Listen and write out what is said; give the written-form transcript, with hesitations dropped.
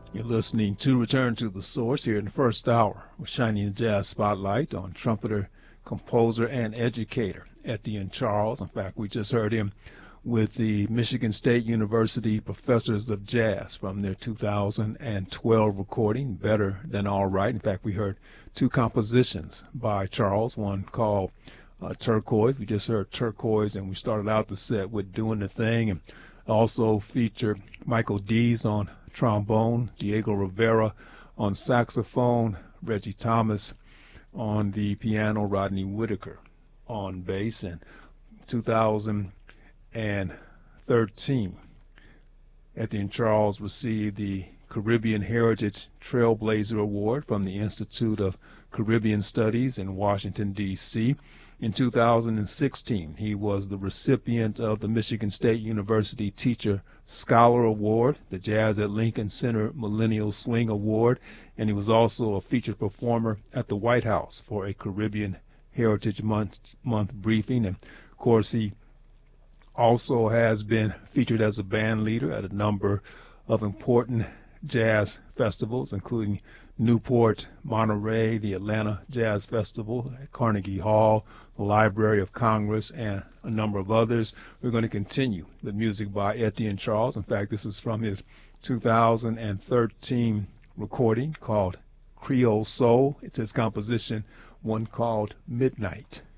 You're listening to Return to the Source here in the first hour. We're shining the jazz spotlight on trumpeter, composer, and educator Etienne Charles. In fact, we just heard him with the Michigan State University Professors of Jazz from their 2012 recording, Better Than All Right. In fact, we heard two compositions by Charles, one called Turquoise. We just heard Turquoise, and we started out the set with Doing the Thing, and also featured Michael Dees on trombone, Diego Rivera on saxophone, Reggie Thomas on the piano, Rodney Whitaker on bass. In 2013, Etienne Charles received the Caribbean Heritage Trailblazer Award from the Institute of Caribbean Studies in Washington, D.C. In 2016, he was the recipient of the Michigan State University Teacher Scholar Award, the Jazz at Lincoln Center Millennial Swing Award, and he was also a featured performer at the White House for a Caribbean Heritage Month briefing. And of course, he also has been featured as a band leader at a number of important jazz festivals, including Newport, Monterey, the Atlanta Jazz Festival at Carnegie Hall, the Library of Congress, and a number of others. We're going to continue the music by Etienne Charles. In fact, this is from his 2013 recording called Creole Soul. It's his composition, one called Midnight.